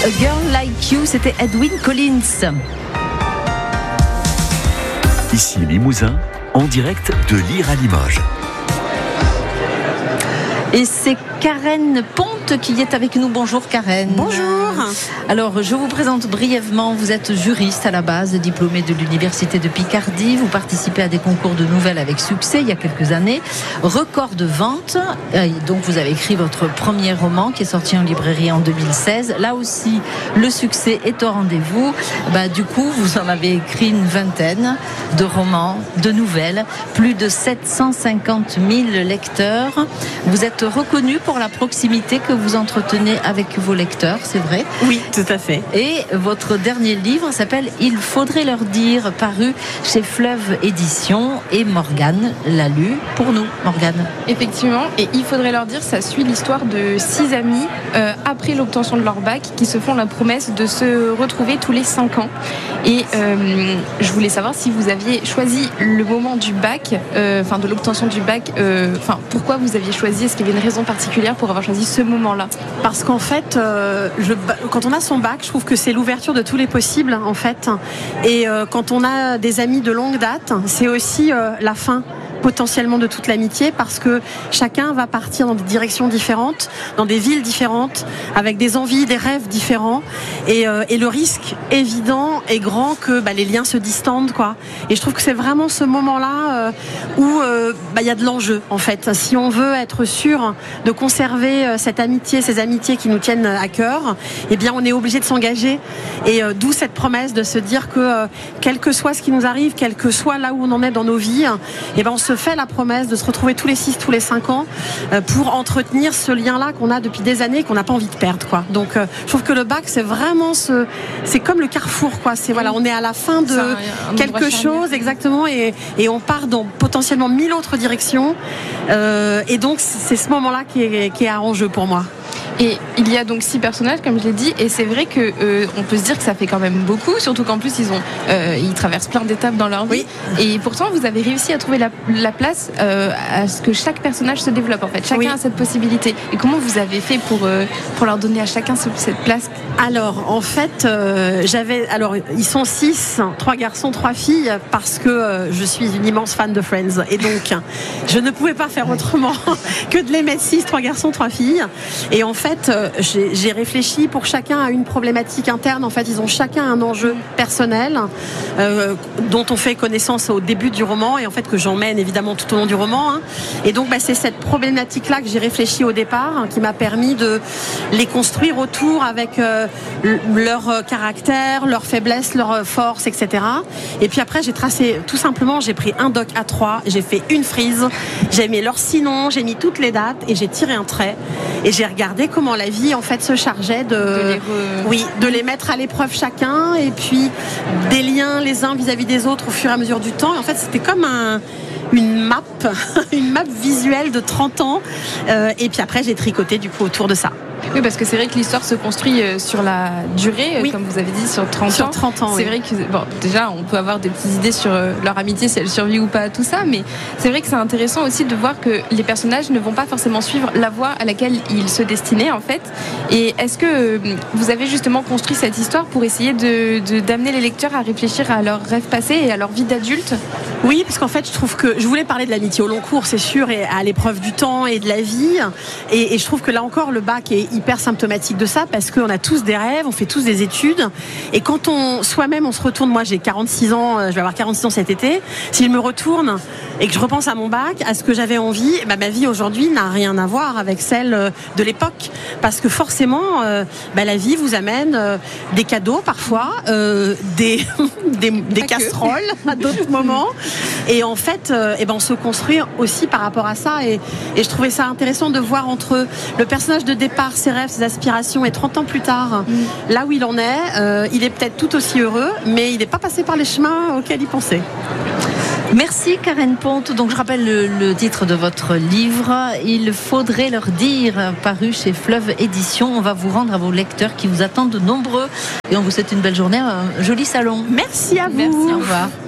A Girl Like You, c'était Edwyn Collins. Ici Limousin, en direct de Lyre à Limoges. Et c'est Karen Ponte qui est avec nous. Bonjour Karen. Bonjour. Alors je vous présente brièvement, vous êtes juriste à la base, diplômée de l'université de Picardie. Vous participez à des concours de nouvelles avec succès il y a quelques années. Record de vente. Donc vous avez écrit votre premier roman qui est sorti en librairie en 2016. Là aussi, le succès est au rendez-vous. Du coup, vous en avez écrit une vingtaine de romans, de nouvelles. Plus de 750 000 lecteurs. Vous êtes reconnu pour la proximité que vous entretenez avec vos lecteurs, c'est vrai ? Oui, tout à fait. Et votre dernier livre s'appelle « Il faudrait leur dire », paru chez Fleuve Éditions, et Morgane l'a lu pour nous. Morgane. Effectivement, et il faudrait leur dire, ça suit l'histoire de 6 amis après l'obtention de leur bac qui se font la promesse de se retrouver tous les 5 ans. Et je voulais savoir si vous aviez choisi le moment du bac, de l'obtention du bac, pourquoi vous aviez choisi, est-ce qu'il y avait une raison particulière pour avoir choisi ce moment-là ? Parce qu'en fait, quand on a son bac, je trouve que c'est l'ouverture de tous les possibles, en fait. Et quand on a des amis de longue date, c'est aussi la fin potentiellement de toute l'amitié, parce que chacun va partir dans des directions différentes, dans des villes différentes, avec des envies, des rêves différents, et le risque évident et grand que les liens se distendent, quoi. Et je trouve que c'est vraiment ce moment-là où il y a de l'enjeu, en fait. Si on veut être sûr de conserver cette amitié, ces amitiés qui nous tiennent à cœur, eh bien on est obligé de s'engager, et d'où cette promesse de se dire que quel que soit ce qui nous arrive, quel que soit là où on en est dans nos vies, on se fait la promesse de se retrouver tous les 6, tous les 5 ans pour entretenir ce lien-là qu'on a depuis des années et qu'on n'a pas envie de perdre, quoi. Donc je trouve que le bac, c'est vraiment c'est comme le carrefour, quoi. C'est on est à la fin de quelque chose, exactement, et on part dans potentiellement 1000 autres directions, et donc c'est ce moment-là qui est à enjeu pour moi. Et il y a donc 6 personnages, comme je l'ai dit, et c'est vrai que on peut se dire que ça fait quand même beaucoup, surtout qu'en plus ils traversent plein d'étapes dans leur vie. Oui. Et pourtant vous avez réussi à trouver la place à ce que chaque personnage se développe, en fait. Chacun a cette possibilité. Et comment vous avez fait pour leur donner à chacun cette place ? Alors en fait, ils sont 6, 3 garçons, 3 filles, parce que je suis une immense fan de Friends, et donc je ne pouvais pas faire autrement que de les mettre 6, 3 garçons, 3 filles. Et en fait, j'ai réfléchi pour chacun à une problématique interne. En fait, ils ont chacun un enjeu personnel dont on fait connaissance au début du roman, et en fait que j'emmène évidemment tout au long du roman. Et donc, c'est cette problématique-là que j'ai réfléchi au départ, qui m'a permis de les construire autour avec leur caractère, leurs faiblesses, leurs forces, etc. Et puis après, j'ai tracé, tout simplement, j'ai pris un doc A3, j'ai fait une frise, j'ai mis leurs 6 noms, j'ai mis toutes les dates, et j'ai tiré un trait, et j'ai regardé comment la vie en fait se chargeait de les mettre à l'épreuve chacun, et puis des liens les uns vis-à-vis des autres au fur et à mesure du temps. Et en fait, c'était comme une map visuelle de 30 ans, et puis après j'ai tricoté du coup autour de ça. Oui, parce que c'est vrai que l'histoire se construit sur la durée, comme vous avez dit, sur 30 ans. Sur 30 ans, c'est vrai que, déjà, on peut avoir des petites idées sur leur amitié, si elle survit ou pas, tout ça, mais c'est vrai que c'est intéressant aussi de voir que les personnages ne vont pas forcément suivre la voie à laquelle ils se destinaient, en fait. Et est-ce que vous avez justement construit cette histoire pour essayer d'amener les lecteurs à réfléchir à leurs rêves passés et à leur vie d'adulte ? Oui, parce qu'en fait, je trouve que je voulais parler de l'amitié au long cours, c'est sûr, et à l'épreuve du temps et de la vie. Et je trouve que là encore, le bac est hyper symptomatique de ça, parce qu'on a tous des rêves, on fait tous des études, et quand soi-même on se retourne, moi j'ai 46 ans, je vais avoir 46 ans cet été, si je me retourne et que je repense à mon bac, à ce que j'avais envie, ma vie aujourd'hui n'a rien à voir avec celle de l'époque, parce que forcément la vie vous amène des cadeaux parfois, des casseroles à d'autres moments, et en fait on se construit aussi par rapport à ça, et je trouvais ça intéressant de voir entre le personnage de départ, ses rêves, ses aspirations, et 30 ans plus tard, là où il en est, il est peut-être tout aussi heureux, mais il n'est pas passé par les chemins auxquels il pensait. Merci Karen Ponte. Donc je rappelle le titre de votre livre, Il faudrait leur dire, paru chez Fleuve Éditions. On va vous rendre à vos lecteurs qui vous attendent nombreux, et on vous souhaite une belle journée, un joli salon. Merci à vous. Merci, au revoir.